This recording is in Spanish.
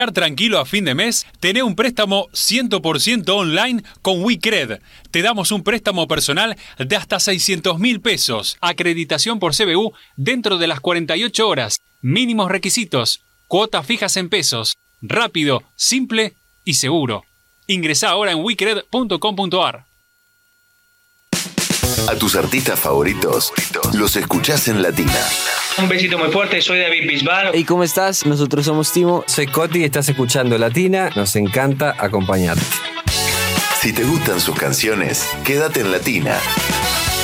Tranquilo a fin de mes, tené un préstamo 100% online con WeCred. Te damos un préstamo personal de hasta 600.000 pesos. Acreditación por CBU dentro de las 48 horas. Mínimos requisitos. Cuotas fijas en pesos. Rápido, simple y seguro. Ingresá ahora en wecred.com.ar. A tus artistas favoritos los escuchás en Latina. Un besito muy fuerte, soy David Bisbal. ¿Y cómo estás? Nosotros somos Timo. Soy Coti y estás escuchando Latina. Nos encanta acompañarte. Si te gustan sus canciones, quédate en Latina.